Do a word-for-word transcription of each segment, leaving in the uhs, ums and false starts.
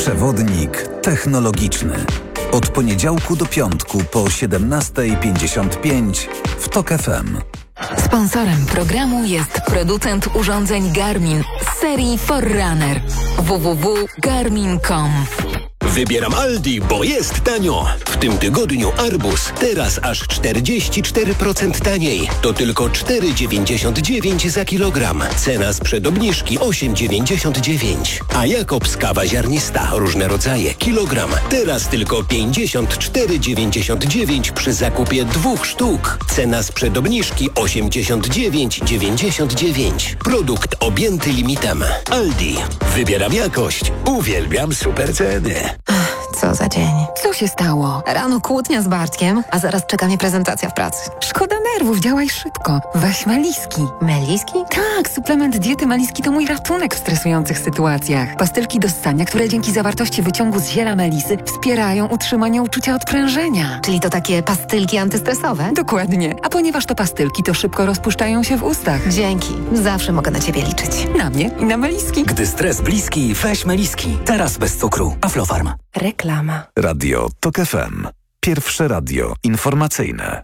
Przewodnik technologiczny. Od poniedziałku do piątku po siedemnasta pięćdziesiąt pięć w TOK F M. Sponsorem programu jest producent urządzeń Garmin z serii Forerunner. w w w kropka garmin kropka com. Wybieram Aldi, bo jest tanio. W tym tygodniu arbuz teraz aż czterdzieści cztery procent taniej. To tylko cztery dziewięćdziesiąt dziewięć za kilogram. Cena sprzed obniżki osiem dziewięćdziesiąt dziewięć. A Jakobs kawa ziarnista, różne rodzaje, kilogram. Teraz tylko pięćdziesiąt cztery dziewięćdziesiąt dziewięć przy zakupie dwóch sztuk. Cena sprzed obniżki osiemdziesiąt dziewięć dziewięćdziesiąt dziewięć. Produkt objęty limitem. Aldi. Wybieram jakość. Uwielbiam super ceny. Co za dzień. Co się stało? Rano kłótnia z Bartkiem, a zaraz czeka mnie prezentacja w pracy. Szkoda nerwów, działaj szybko. Weź Meliski. Meliski? Tak, suplement diety Meliski to mój ratunek w stresujących sytuacjach. Pastylki do ssania, które dzięki zawartości wyciągu z ziela melisy wspierają utrzymanie uczucia odprężenia. Czyli to takie pastylki antystresowe? Dokładnie. A ponieważ to pastylki, to szybko rozpuszczają się w ustach. Dzięki. Zawsze mogę na ciebie liczyć. Na mnie i na Meliski. Gdy stres bliski, weź Meliski. Teraz bez cukru. Aflofarm. Reklama. Radio TOK F M. Pierwsze radio informacyjne.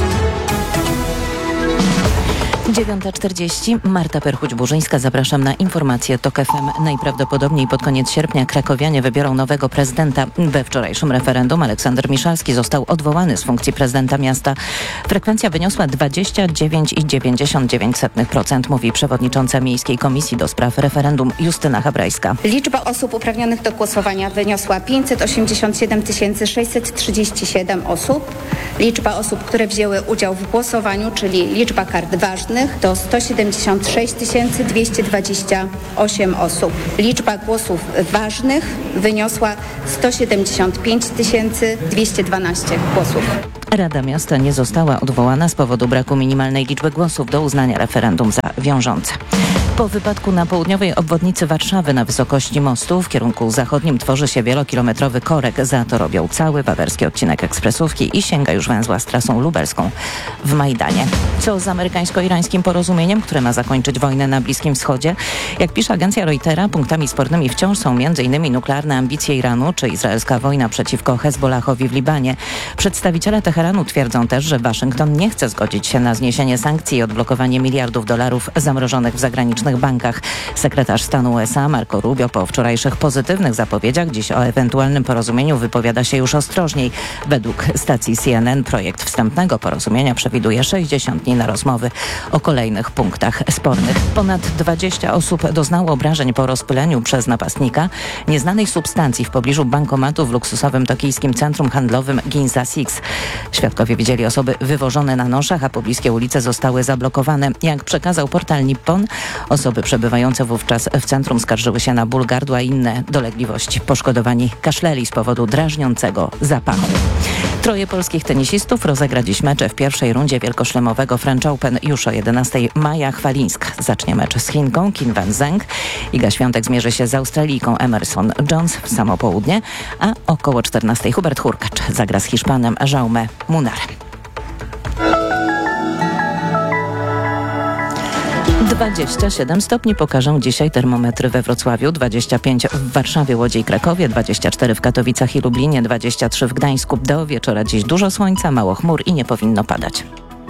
dziewiąta czterdzieści. Marta Perchuć-Burzyńska. Zapraszam na informacje TOK F M. Najprawdopodobniej pod koniec sierpnia krakowianie wybiorą nowego prezydenta. We wczorajszym referendum Aleksander Miszalski został odwołany z funkcji prezydenta miasta. Frekwencja wyniosła dwadzieścia dziewięć przecinek dziewięćdziesiąt dziewięć procent, mówi przewodnicząca Miejskiej Komisji do Spraw Referendum Justyna Habrajska. Liczba osób uprawnionych do głosowania wyniosła pięćset osiemdziesiąt siedem tysięcy sześćset trzydzieści siedem osób. Liczba osób, które wzięły udział w głosowaniu, czyli liczba kart ważnych, to sto siedemdziesiąt sześć tysięcy dwieście dwadzieścia osiem osób. Liczba głosów ważnych wyniosła sto siedemdziesiąt pięć tysięcy dwieście dwanaście głosów. Rada Miasta nie została odwołana z powodu braku minimalnej liczby głosów do uznania referendum za wiążące. Po wypadku na południowej obwodnicy Warszawy na wysokości mostu w kierunku zachodnim tworzy się wielokilometrowy korek. Za to robią cały wawerski odcinek ekspresówki i sięga już węzła z trasą lubelską w Majdanie. Co z amerykańsko-irańskim porozumieniem, które ma zakończyć wojnę na Bliskim Wschodzie? Jak pisze agencja Reutera, punktami spornymi wciąż są między innymi nuklearne ambicje Iranu czy izraelska wojna przeciwko Hezbollahowi w Libanie. Przedstawiciele Teheranu twierdzą też, że Waszyngton nie chce zgodzić się na zniesienie sankcji i odblokowanie miliardów dolarów zamrożonych w zagranicznych bankach. Sekretarz stanu U S A Marco Rubio po wczorajszych pozytywnych zapowiedziach dziś o ewentualnym porozumieniu wypowiada się już ostrożniej. Według stacji C N N projekt wstępnego porozumienia przewiduje sześćdziesiąt dni na rozmowy o kolejnych punktach spornych. Ponad dwadzieścia osób doznało obrażeń po rozpyleniu przez napastnika nieznanej substancji w pobliżu bankomatu w luksusowym tokijskim centrum handlowym Ginza Six. Świadkowie widzieli osoby wywożone na noszach, a pobliskie ulice zostały zablokowane. Jak przekazał portal Nippon, osoby przebywające wówczas w centrum skarżyły się na ból gardła i inne dolegliwości. Poszkodowani kaszleli z powodu drażniącego zapachu. Troje polskich tenisistów rozegra dziś mecze w pierwszej rundzie wielkoszlemowego French Open. Już o jedenastej Maja Chwalińska zacznie mecz z Chinką Qin Wen Zheng. Iga Świątek zmierzy się z Australijką Emerson Jones w samo południe, a około czternastej Hubert Hurkacz zagra z Hiszpanem Jaume Munarem. dwadzieścia siedem stopni pokażą dzisiaj termometry we Wrocławiu, dwadzieścia pięć w Warszawie, Łodzi i Krakowie, dwadzieścia cztery w Katowicach i Lublinie, dwadzieścia trzy w Gdańsku. Do wieczora dziś dużo słońca, mało chmur i nie powinno padać.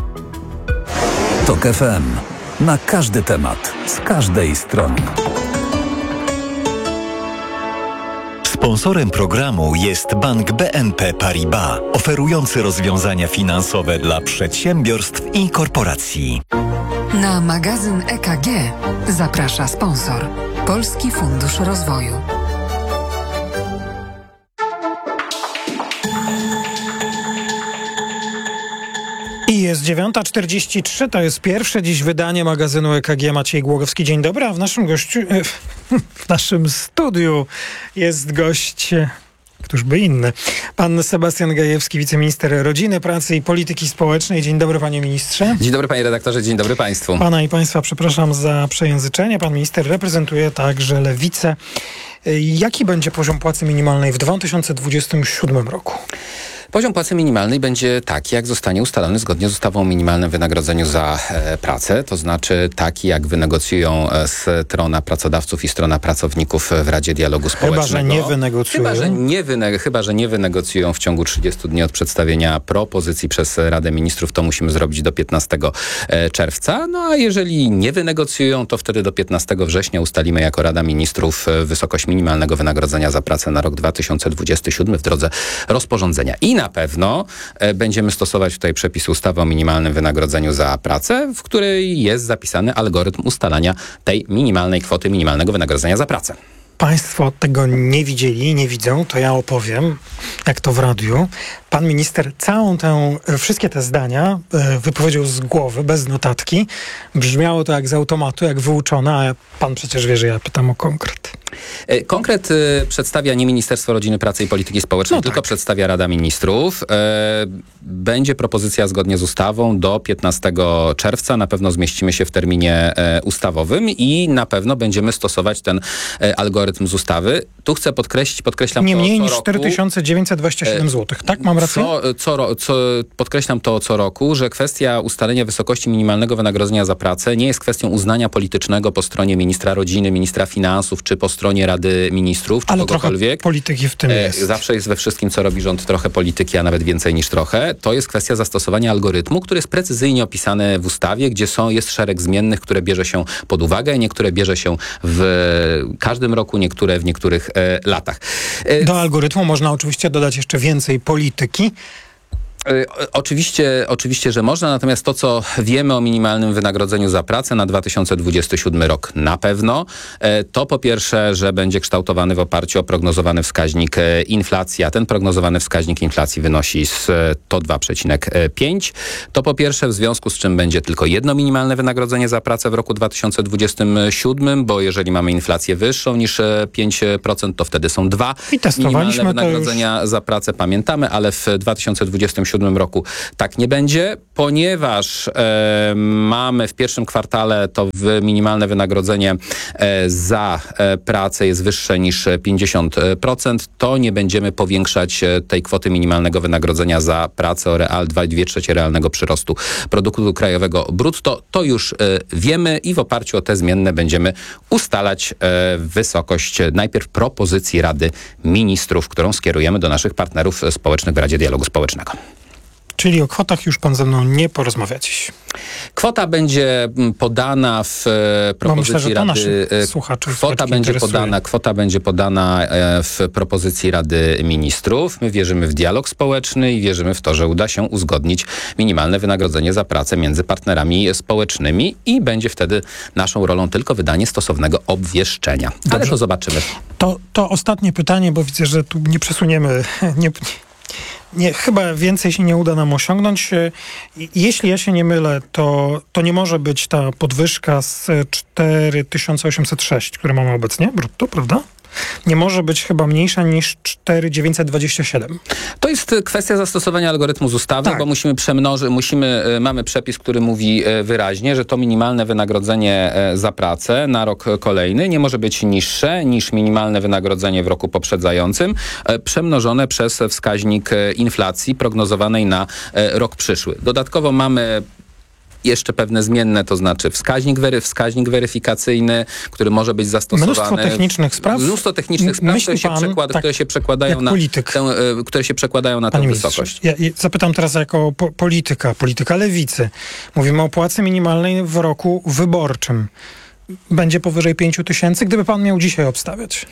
TOK F M. Na każdy temat, z każdej strony. Sponsorem programu jest Bank B N P Paribas, oferujący rozwiązania finansowe dla przedsiębiorstw i korporacji. Na magazyn E K G zaprasza sponsor Polski Fundusz Rozwoju. I jest dziewiąta czterdzieści trzy, to jest pierwsze dziś wydanie magazynu E K G. Maciej Głogowski, dzień dobry, a w naszym gościu, w naszym studiu jest gość, któż by inny, pan Sebastian Gajewski, wiceminister rodziny, pracy i polityki społecznej. Dzień dobry, panie ministrze. Dzień dobry, panie redaktorze, dzień dobry państwu. Pana i państwa przepraszam za przejęzyczenie. Pan minister reprezentuje także Lewicę. Jaki będzie poziom płacy minimalnej w dwa tysiące dwudziestym siódmym roku? Poziom płacy minimalnej będzie taki, jak zostanie ustalony zgodnie z ustawą o minimalnym wynagrodzeniu za e, pracę, to znaczy taki, jak wynegocjują e, strona pracodawców i strona pracowników w Radzie Dialogu Społecznego. Chyba, że nie wynegocjują. Chyba, że nie, wyne- chyba, że nie wynegocjują w ciągu trzydziestu dni od przedstawienia propozycji przez Radę Ministrów, to musimy zrobić do piętnastego czerwca. No a jeżeli nie wynegocjują, to wtedy do piętnastego września ustalimy jako Rada Ministrów wysokość minimalnego wynagrodzenia za pracę na rok dwa tysiące dwudziesty siódmy w drodze rozporządzenia. I na pewno e, będziemy stosować tutaj przepisy ustawy o minimalnym wynagrodzeniu za pracę, w której jest zapisany algorytm ustalania tej minimalnej kwoty minimalnego wynagrodzenia za pracę. Państwo tego nie widzieli, nie widzą, to ja opowiem, jak to w radiu. Pan minister całą tę, wszystkie te zdania wypowiedział z głowy, bez notatki. Brzmiało to jak z automatu, jak wyuczone, a pan przecież wie, że ja pytam o konkret. Konkret y, przedstawia nie Ministerstwo Rodziny, Pracy i Polityki Społecznej, no tylko tak. przedstawia Rada Ministrów. E, będzie propozycja zgodnie z ustawą do piętnastego czerwca. Na pewno zmieścimy się w terminie e, ustawowym i na pewno będziemy stosować ten e, algorytm z ustawy. Tu chcę podkreślić, podkreślam Nie to mniej co niż roku. cztery tysiące dziewięćset dwadzieścia siedem złotych, tak? Mam rację? Co, co, ro- co, podkreślam to co roku, że kwestia ustalenia wysokości minimalnego wynagrodzenia za pracę nie jest kwestią uznania politycznego po stronie ministra rodziny, ministra finansów, czy po stronie Rady Ministrów, czy Ale trochę kogokolwiek. polityki w tym jest. Zawsze jest we wszystkim, co robi rząd, trochę polityki, a nawet więcej niż trochę. To jest kwestia zastosowania algorytmu, który jest precyzyjnie opisany w ustawie, gdzie są, jest szereg zmiennych, które bierze się pod uwagę, niektóre bierze się w każdym roku, niektóre w niektórych e, latach. E, Do algorytmu można oczywiście dodać jeszcze więcej polityki. Y, Oczywiście, oczywiście, że można, natomiast to, co wiemy o minimalnym wynagrodzeniu za pracę na dwa tysiące dwudziesty siódmy rok na pewno, e, to po pierwsze, że będzie kształtowany w oparciu o prognozowany wskaźnik e, inflacji, a ten prognozowany wskaźnik inflacji wynosi sto dwa przecinek pięć. To po pierwsze, w związku z czym będzie tylko jedno minimalne wynagrodzenie za pracę w roku dwa tysiące dwudziestym siódmym, bo jeżeli mamy inflację wyższą niż pięć procent, to wtedy są dwa I testowaliśmy minimalne to wynagrodzenia za pracę, pamiętamy, ale w dwa tysiące dwudziestym siódmym roku tak nie będzie, ponieważ e, mamy w pierwszym kwartale to w minimalne wynagrodzenie e, za e, pracę jest wyższe niż pięćdziesiąt procent, to nie będziemy powiększać e, tej kwoty minimalnego wynagrodzenia za pracę o real dwa przecinek dwie trzecie realnego przyrostu produktu krajowego brutto. To już e, wiemy i w oparciu o te zmienne będziemy ustalać e, wysokość najpierw propozycji Rady Ministrów, którą skierujemy do naszych partnerów społecznych w Radzie Dialogu Społecznego. Czyli o kwotach już pan ze mną nie porozmawia dziś. Kwota będzie podana w propozycji myślę, że to Rady. naszych słuchaczy Kwota będzie, podana, kwota będzie podana w propozycji Rady Ministrów. My wierzymy w dialog społeczny i wierzymy w to, że uda się uzgodnić minimalne wynagrodzenie za pracę między partnerami społecznymi i będzie wtedy naszą rolą tylko wydanie stosownego obwieszczenia. Ale Dobrze. to zobaczymy. To, to ostatnie pytanie, bo widzę, że tu nie przesuniemy... Nie, Nie, chyba więcej się nie uda nam osiągnąć. Jeśli ja się nie mylę, to, to nie może być ta podwyżka z cztery tysiące osiemset sześć, które mamy obecnie, brutto, prawda? Nie może być chyba mniejsza niż cztery tysiące dziewięćset dwadzieścia siedem. To jest kwestia zastosowania algorytmu z ustawy, Tak. bo musimy przemnożyć, musimy, mamy przepis, który mówi wyraźnie, że to minimalne wynagrodzenie za pracę na rok kolejny nie może być niższe niż minimalne wynagrodzenie w roku poprzedzającym, przemnożone przez wskaźnik inflacji prognozowanej na rok przyszły. Dodatkowo mamy jeszcze pewne zmienne, to znaczy wskaźnik, wery, wskaźnik weryfikacyjny, który może być zastosowany. Mnóstwo technicznych spraw. Mnóstwo technicznych spraw, Myśli które się, pan, przekłada, tak, które się przekładają jak na polityk. tę, y, które się przekładają na tę Panie wysokość. ministrze, ja, ja zapytam teraz jako po, polityka, polityka lewicy. Mówimy o płacy minimalnej w roku wyborczym. Będzie powyżej pięć tysięcy, gdyby pan miał dzisiaj obstawiać?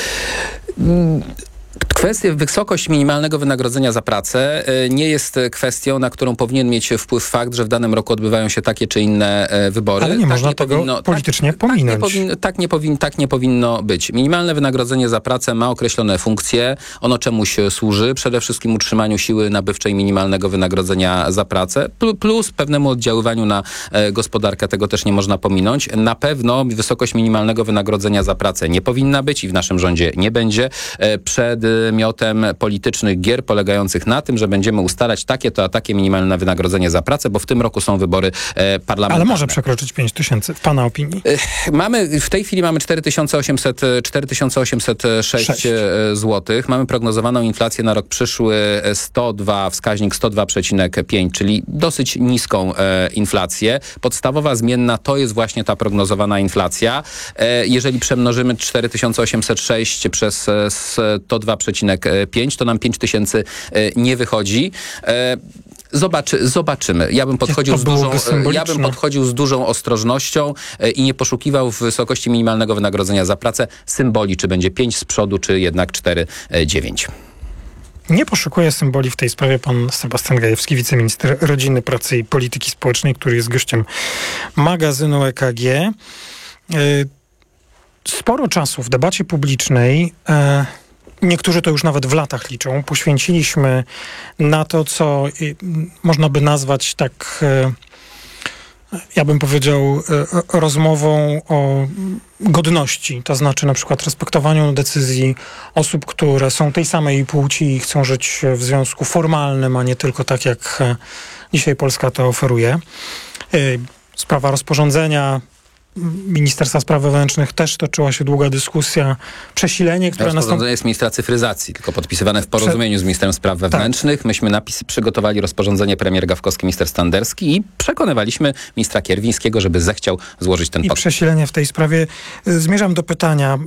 Mm. Kwestia, wysokość minimalnego wynagrodzenia za pracę y, nie jest kwestią, na którą powinien mieć wpływ fakt, że w danym roku odbywają się takie czy inne y, wybory. Ale nie tak można nie tego powinno, politycznie tak, pominąć. Tak nie, powinno, tak, nie powin, tak nie powinno być. Minimalne wynagrodzenie za pracę ma określone funkcje. Ono czemuś służy. Przede wszystkim utrzymaniu siły nabywczej minimalnego wynagrodzenia za pracę, plus pewnemu oddziaływaniu na e, gospodarkę. Tego też nie można pominąć. Na pewno wysokość minimalnego wynagrodzenia za pracę nie powinna być i w naszym rządzie nie będzie e, przed przedmiotem politycznych gier polegających na tym, że będziemy ustalać takie to a takie minimalne wynagrodzenie za pracę, bo w tym roku są wybory e, parlamentarne. Ale może przekroczyć pięć tysięcy, w pana opinii? E, mamy, w tej chwili mamy cztery tysiące osiemset sześć złotych. Mamy prognozowaną inflację na rok przyszły sto dwa, wskaźnik sto dwa przecinek pięć, czyli dosyć niską e, inflację. Podstawowa zmienna to jest właśnie ta prognozowana inflacja. E, jeżeli przemnożymy cztery tysiące osiemset sześć przez e, sto dwa przecinek pięć, to nam pięć tysięcy e, nie wychodzi. E, Zobaczy, zobaczymy. Ja bym, podchodził z dużą, ja bym podchodził z dużą ostrożnością e, i nie poszukiwał w wysokości minimalnego wynagrodzenia za pracę symboli, czy będzie pięć z przodu, czy jednak cztery dziewięć. Nie poszukuje symboli w tej sprawie pan Sebastian Gajewski, wiceminister Rodziny, Pracy i Polityki Społecznej, który jest gościem magazynu E K G. Sporo czasu w debacie publicznej, niektórzy to już nawet w latach liczą, poświęciliśmy na to, co można by nazwać tak, ja bym powiedział, rozmową o godności, to znaczy na przykład respektowaniu decyzji osób, które są tej samej płci i chcą żyć w związku formalnym, a nie tylko tak, jak dzisiaj Polska to oferuje. Sprawa rozporządzenia Ministerstwa Spraw Wewnętrznych też toczyła się długa dyskusja. Przesilenie, które Rozporządzenie nastąpi... jest ministra cyfryzacji, tylko podpisywane w porozumieniu Prze... z Ministrem Spraw Wewnętrznych. Tak. Myśmy napisy przygotowali rozporządzenie premier Gawkowski, minister Standerski i przekonywaliśmy ministra Kierwińskiego, żeby zechciał złożyć ten I podpis. Przesilenie w tej sprawie. Zmierzam do pytania.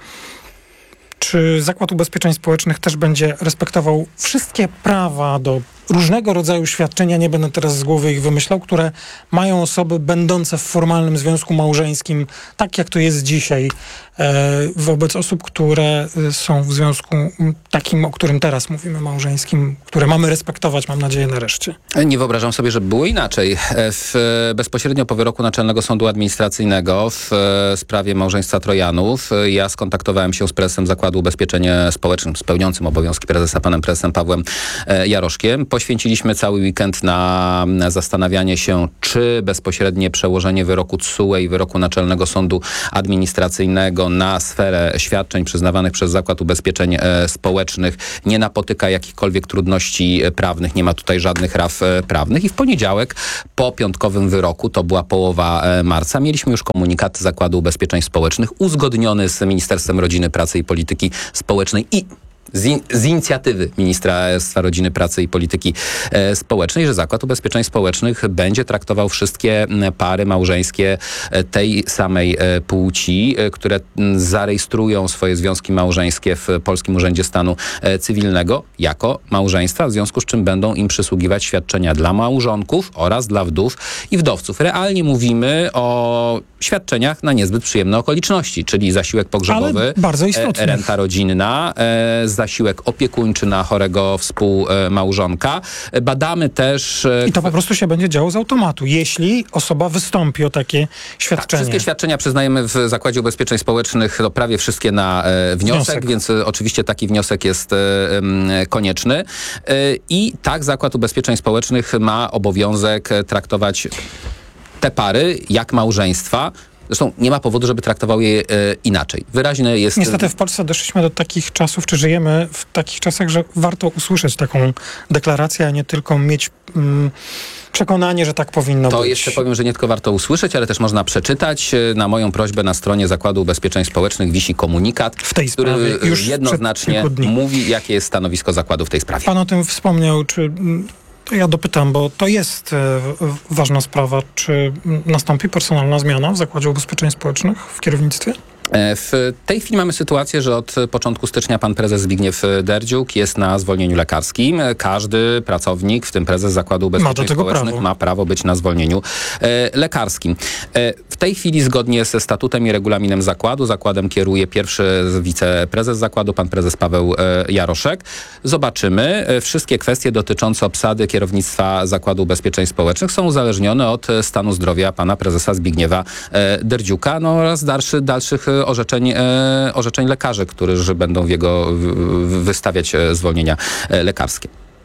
Czy Zakład Ubezpieczeń Społecznych też będzie respektował wszystkie prawa do różnego rodzaju świadczenia, nie będę teraz z głowy ich wymyślał, które mają osoby będące w formalnym związku małżeńskim, tak jak to jest dzisiaj, e, wobec osób, które są w związku takim, o którym teraz mówimy, małżeńskim, które mamy respektować, mam nadzieję, nareszcie. Nie wyobrażam sobie, żeby było inaczej. W, bezpośrednio po wyroku Naczelnego Sądu Administracyjnego w sprawie małżeństwa Trojanów ja skontaktowałem się z prezesem Zakładu Ubezpieczeń Społecznych, spełniającym obowiązki prezesa, panem prezesem Pawłem Jaroszkiem. Poświęciliśmy cały weekend na, na zastanawianie się, czy bezpośrednie przełożenie wyroku T S U E i wyroku Naczelnego Sądu Administracyjnego na sferę świadczeń przyznawanych przez Zakład Ubezpieczeń e, Społecznych nie napotyka jakichkolwiek trudności prawnych, nie ma tutaj żadnych raf e, prawnych. I w poniedziałek po piątkowym wyroku, to była połowa e, marca, mieliśmy już komunikat Zakładu Ubezpieczeń Społecznych uzgodniony z Ministerstwem Rodziny, Pracy i Polityki Społecznej i Z, in, z inicjatywy Ministerstwa Rodziny, Pracy i Polityki e, Społecznej, że Zakład Ubezpieczeń Społecznych będzie traktował wszystkie pary małżeńskie e, tej samej e, płci, e, które m, zarejestrują swoje związki małżeńskie w Polskim Urzędzie Stanu e, Cywilnego jako małżeństwa, w związku z czym będą im przysługiwać świadczenia dla małżonków oraz dla wdów i wdowców. Realnie mówimy o świadczeniach na niezbyt przyjemne okoliczności, czyli zasiłek pogrzebowy, bardzo e, renta rodzinna, e, zasiłek opiekuńczy na chorego współmałżonka. Badamy też... I to po prostu się będzie działo z automatu, jeśli osoba wystąpi o takie świadczenie. Tak, wszystkie świadczenia przyznajemy w Zakładzie Ubezpieczeń Społecznych, no prawie wszystkie na e, wniosek, wniosek, więc e, oczywiście taki wniosek jest e, e, konieczny. E, I tak Zakład Ubezpieczeń Społecznych ma obowiązek traktować te pary jak małżeństwa. Zresztą nie ma powodu, żeby traktował je e, inaczej. Wyraźne jest... Niestety w Polsce doszliśmy do takich czasów, czy żyjemy w takich czasach, że warto usłyszeć taką deklarację, a nie tylko mieć mm, przekonanie, że tak powinno to być. To jeszcze powiem, że nie tylko warto usłyszeć, ale też można przeczytać. Na moją prośbę na stronie Zakładu Ubezpieczeń Społecznych wisi komunikat, w tej który sprawie już jednoznacznie mówi, jakie jest stanowisko zakładu w tej sprawie. Pan o tym wspomniał, czy... To ja dopytam, bo to jest e, ważna sprawa. Czy nastąpi personalna zmiana w Zakładzie Ubezpieczeń Społecznych w kierownictwie? W tej chwili mamy sytuację, że od początku stycznia pan prezes Zbigniew Derdziuk jest na zwolnieniu lekarskim. Każdy pracownik, w tym prezes Zakładu Ubezpieczeń ma Społecznych, prawo. ma prawo być na zwolnieniu e, lekarskim. E, w tej chwili zgodnie ze statutem i regulaminem zakładu, zakładem kieruje pierwszy wiceprezes zakładu, pan prezes Paweł e, Jaroszek. Zobaczymy. E, wszystkie kwestie dotyczące obsady kierownictwa Zakładu Ubezpieczeń Społecznych są uzależnione od stanu zdrowia pana prezesa Zbigniewa e, Derdziuka, no oraz dalszy, dalszych orzeczeń, e, orzeczeń lekarzy, którzy będą w jego w, wystawiać zwolnienia lekarskie.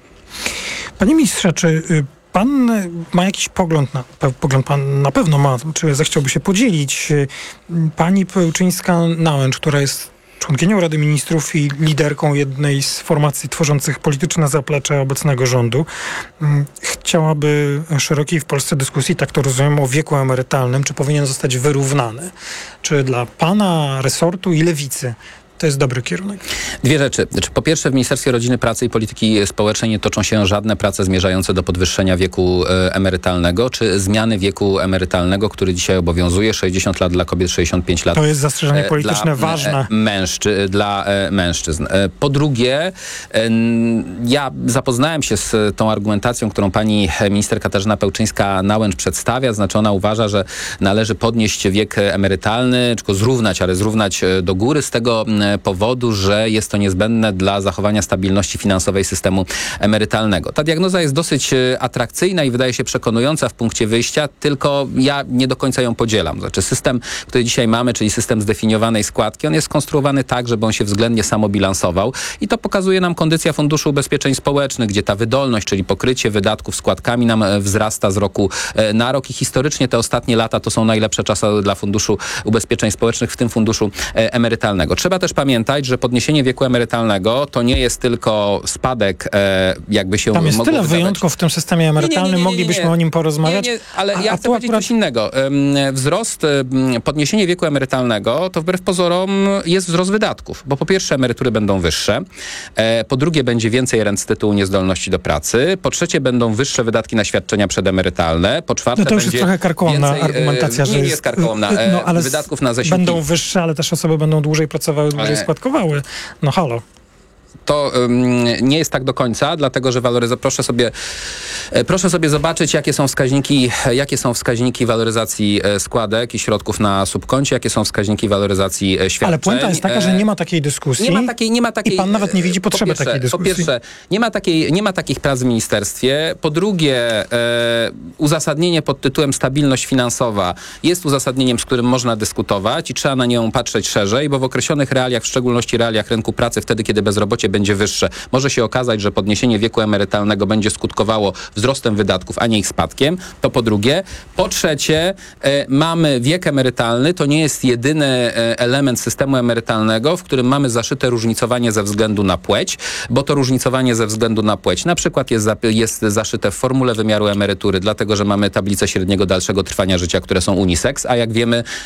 Panie ministrze, czy pan ma jakiś pogląd, na, pogląd pan na pewno ma, czy zechciałby się podzielić? Pani Pełczyńska-Nałęcz, która jest członkinią Rady Ministrów i liderką jednej z formacji tworzących polityczne zaplecze obecnego rządu. Chciałaby szerokiej w Polsce dyskusji, tak to rozumiem, o wieku emerytalnym, czy powinien zostać wyrównany. Czy dla pana resortu i lewicy to jest dobry kierunek? Dwie rzeczy. Po pierwsze, w Ministerstwie Rodziny, Pracy i Polityki Społecznej nie toczą się żadne prace zmierzające do podwyższenia wieku e, emerytalnego, czy zmiany wieku emerytalnego, który dzisiaj obowiązuje. sześćdziesiąt lat dla kobiet, sześćdziesiąt pięć lat. To jest zastrzeżenie polityczne dla, ważne. Mężczy, dla e, mężczyzn. E, po drugie, e, ja zapoznałem się z tą argumentacją, którą pani minister Katarzyna Pełczyńska-Nałęcz przedstawia. Znaczy ona uważa, że należy podnieść wiek emerytalny, czy go zrównać, ale zrównać do góry z tego powodu, że jest to niezbędne dla zachowania stabilności finansowej systemu emerytalnego. Ta diagnoza jest dosyć atrakcyjna i wydaje się przekonująca w punkcie wyjścia, tylko ja nie do końca ją podzielam. Znaczy system, który dzisiaj mamy, czyli system zdefiniowanej składki, on jest skonstruowany tak, żeby on się względnie samobilansował i to pokazuje nam kondycja Funduszu Ubezpieczeń Społecznych, gdzie ta wydolność, czyli pokrycie wydatków składkami nam wzrasta z roku na rok i historycznie te ostatnie lata to są najlepsze czasy dla Funduszu Ubezpieczeń Społecznych, w tym funduszu emerytalnego. Trzeba też pamiętać, że podniesienie wieku emerytalnego to nie jest tylko spadek, e, jakby się Tam jest tyle wydawać. wyjątków w tym systemie emerytalnym, Nie, nie, nie, nie, nie, moglibyśmy nie. o nim porozmawiać. Nie, nie, ale a, ja a chcę powiedzieć akurat... coś innego. Wzrost, podniesienie wieku emerytalnego to wbrew pozorom jest wzrost wydatków, bo po pierwsze emerytury będą wyższe, e, po drugie będzie więcej rent z tytułu niezdolności do pracy, po trzecie będą wyższe wydatki na świadczenia przedemerytalne, po czwarte No to już będzie jest trochę karkołomna więcej, argumentacja, e, że nie, nie jest, jest karkołomna. E, no, ale wydatków na zasiłki będą wyższe, ale też osoby będą dłużej pracowały, dłużej Ale- składkowały. No halo. To um, nie jest tak do końca, dlatego że waloryzacja, proszę sobie, e, proszę sobie zobaczyć, jakie są wskaźniki, jakie są wskaźniki waloryzacji e, składek i środków na subkoncie, jakie są wskaźniki waloryzacji e, świadczeń. Ale puenta jest taka, że nie ma takiej dyskusji. Nie ma takiej, nie ma takiej, I pan nawet nie widzi potrzeby po pierwsze, takiej dyskusji. Po pierwsze, nie ma, takiej, nie ma takich prac w ministerstwie. Po drugie, e, uzasadnienie pod tytułem stabilność finansowa jest uzasadnieniem, z którym można dyskutować i trzeba na nią patrzeć szerzej, bo w określonych realiach, w szczególności realiach rynku pracy, wtedy, kiedy bezrobocie będzie wyższe, może się okazać, że podniesienie wieku emerytalnego będzie skutkowało wzrostem wydatków, a nie ich spadkiem. To po drugie. Po trzecie, e, mamy wiek emerytalny. To nie jest jedyny e, element systemu emerytalnego, w którym mamy zaszyte różnicowanie ze względu na płeć, bo to różnicowanie ze względu na płeć na przykład jest, za, jest zaszyte w formule wymiaru emerytury, dlatego, że mamy tablice średniego dalszego trwania życia, które są unisex, a jak wiemy,